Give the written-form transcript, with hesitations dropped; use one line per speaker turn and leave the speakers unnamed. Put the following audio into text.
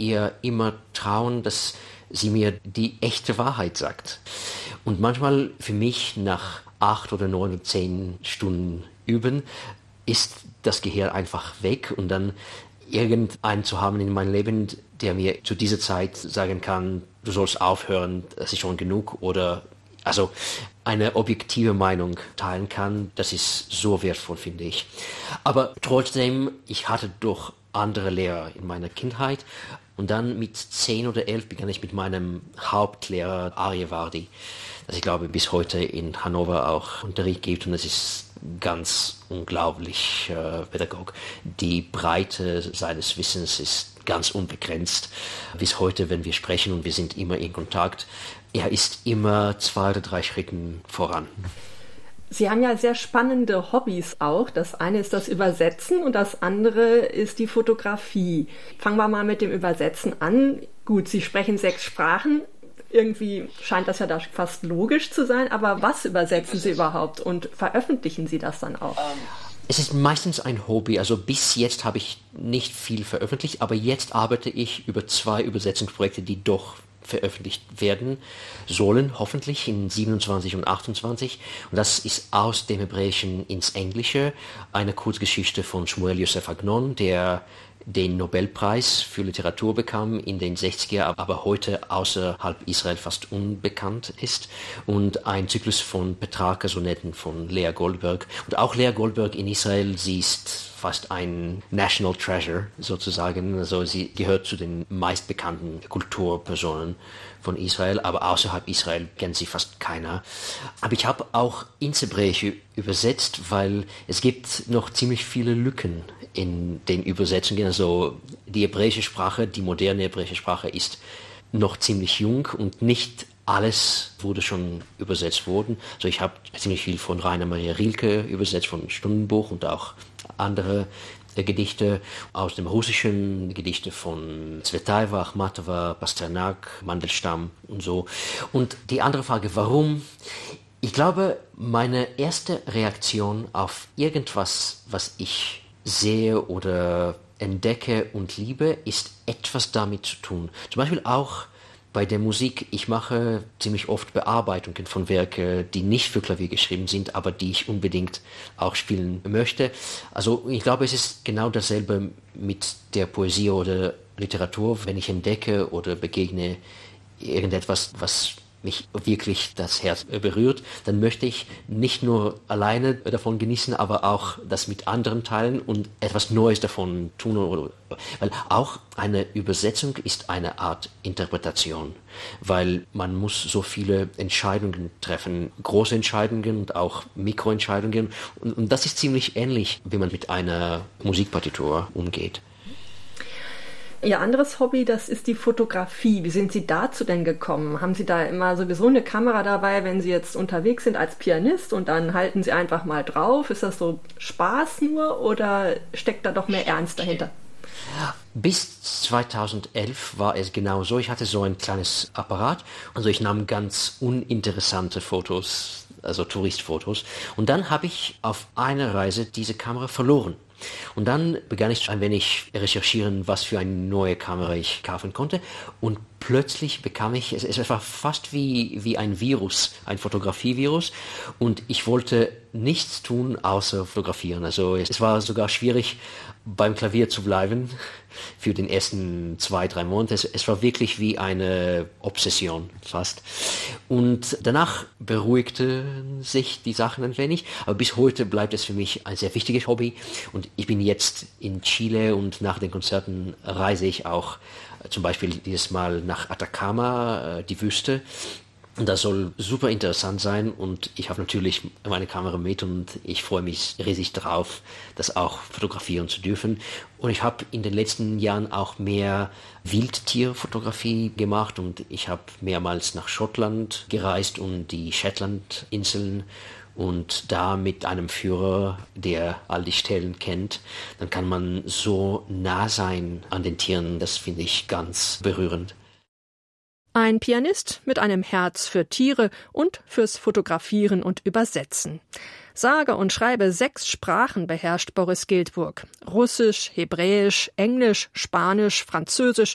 ihr immer trauen, dass sie mir die echte Wahrheit sagt. Und manchmal für mich nach 8 oder 9 oder 10 Stunden Üben ist das Gehirn einfach weg und dann irgendeinen zu haben in meinem Leben, der mir zu dieser Zeit sagen kann, du sollst aufhören, das ist schon genug oder also eine objektive Meinung teilen kann, das ist so wertvoll, finde ich. Aber trotzdem, ich hatte doch andere Lehrer in meiner Kindheit und dann mit 10 oder 11 begann ich mit meinem Hauptlehrer Aryevardi, das ich glaube bis heute in Hannover auch Unterricht gibt und das ist ganz unglaublich Pädagog. Die Breite seines Wissens ist ganz unbegrenzt. Bis heute, wenn wir sprechen und wir sind immer in Kontakt, er ist immer 2 oder 3 Schritten voran.
Sie haben ja sehr spannende Hobbys auch. Das eine ist das Übersetzen und das andere ist die Fotografie. Fangen wir mal mit dem Übersetzen an. Gut, Sie sprechen 6 Sprachen. Irgendwie scheint das ja da fast logisch zu sein, aber was übersetzen Sie überhaupt und veröffentlichen Sie das dann auch?
Es ist meistens ein Hobby, also bis jetzt habe ich nicht viel veröffentlicht, aber jetzt arbeite ich über 2 Übersetzungsprojekte, die doch veröffentlicht werden sollen, hoffentlich in 27 und 28. Und das ist aus dem Hebräischen ins Englische eine Kurzgeschichte von Shmuel Yosef Agnon, der den Nobelpreis für Literatur bekam in den 60er, aber heute außerhalb Israel fast unbekannt ist. Und ein Zyklus von Petrarca-Sonetten von Lea Goldberg. Und auch Lea Goldberg in Israel, sie ist fast ein National Treasure sozusagen. Also sie gehört zu den meistbekannten Kulturpersonen von Israel, aber außerhalb Israel kennt sie fast keiner. Aber ich habe auch ins Hebräische übersetzt, weil es gibt noch ziemlich viele Lücken in den Übersetzungen. Also die hebräische Sprache, die moderne hebräische Sprache ist noch ziemlich jung und nicht alles wurde schon übersetzt worden. Also ich habe ziemlich viel von Rainer Maria Rilke übersetzt, von Stundenbuch und auch andere Gedichte aus dem Russischen, Gedichte von Tsvetaeva, Achmatova, Pasternak, Mandelstam und so. Und die andere Frage, warum? Ich glaube, meine erste Reaktion auf irgendwas, was ich sehe oder entdecke und liebe, ist etwas damit zu tun. Zum Beispiel auch bei der Musik. Ich mache ziemlich oft Bearbeitungen von Werken, die nicht für Klavier geschrieben sind, aber die ich unbedingt auch spielen möchte. Also ich glaube, es ist genau dasselbe mit der Poesie oder Literatur. Wenn ich entdecke oder begegne irgendetwas, was mich wirklich das Herz berührt, dann möchte ich nicht nur alleine davon genießen, aber auch das mit anderen teilen und etwas Neues davon tun. Weil auch eine Übersetzung ist eine Art Interpretation, weil man muss so viele Entscheidungen treffen, große Entscheidungen und auch Mikroentscheidungen. Und das ist ziemlich ähnlich, wie man mit einer Musikpartitur umgeht.
Ihr anderes Hobby, das ist die Fotografie. Wie sind Sie dazu denn gekommen? Haben Sie da immer sowieso eine Kamera dabei, wenn Sie jetzt unterwegs sind als Pianist und dann halten Sie einfach mal drauf? Ist das so Spaß nur oder steckt da doch mehr Ernst dahinter?
Bis 2011 war es genau so. Ich hatte so ein kleines Apparat. Also ich nahm ganz uninteressante Fotos, also Touristfotos. Und dann habe ich auf einer Reise diese Kamera verloren. Und dann begann ich ein wenig recherchieren, was für eine neue Kamera ich kaufen konnte. Und plötzlich bekam ich, es war fast wie ein Virus, ein Fotografievirus. Und ich wollte nichts tun, außer fotografieren. Also es war sogar schwierig, beim Klavier zu bleiben für den ersten 2-3 Monate. Es war wirklich wie eine Obsession fast. Und danach beruhigten sich die Sachen ein wenig. Aber bis heute bleibt es für mich ein sehr wichtiges Hobby. Und ich bin jetzt in Chile und nach den Konzerten reise ich auch zum Beispiel dieses Mal nach Atacama, die Wüste. Und das soll super interessant sein und ich habe natürlich meine Kamera mit und ich freue mich riesig drauf, das auch fotografieren zu dürfen. Und ich habe in den letzten Jahren auch mehr Wildtierfotografie gemacht und ich habe mehrmals nach Schottland gereist und die Shetlandinseln und da mit einem Führer, der all die Stellen kennt, dann kann man so nah sein an den Tieren, das finde ich ganz berührend.
Ein Pianist mit einem Herz für Tiere und fürs Fotografieren und Übersetzen. Sage und schreibe 6 Sprachen beherrscht Boris Giltburg. Russisch, Hebräisch, Englisch, Spanisch, Französisch